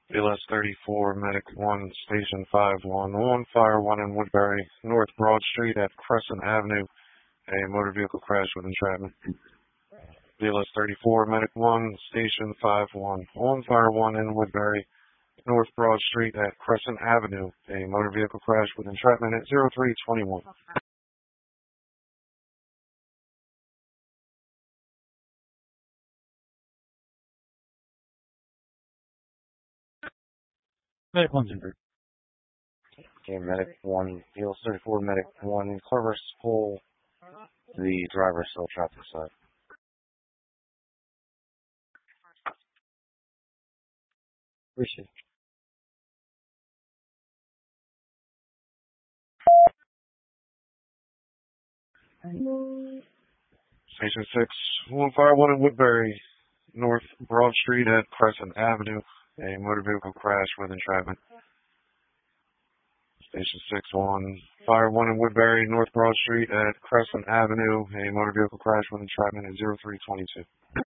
BLS 34, Medic 1, Station 511, Fire 1 in Woodbury, North Broad Street at Crescent Avenue. A motor vehicle crash with entrapment. BLS 34, Medic 1, Station 511, Fire 1 in Woodbury, North Broad Street at Crescent Avenue. A motor vehicle crash with entrapment at 0321. Medic 1's injured. Okay, Medic 1, BLS 34, Medic 1, Clover School. The driver still trapped inside. Appreciate it. Station 6, 1 Fire 1 in Woodbury, North Broad Street at Crescent Avenue. A motor vehicle crash with entrapment. Station 6-1, Fire 1 in Woodbury, North Broad Street at Crescent Avenue. A motor vehicle crash with entrapment at 0322.